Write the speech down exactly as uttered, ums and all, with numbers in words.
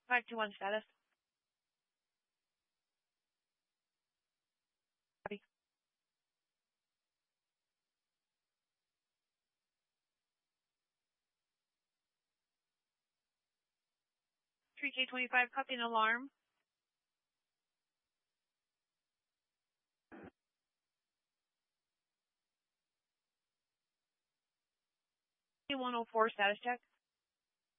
five two one status. Copy. three K twenty-five, copy an alarm. one oh four status check.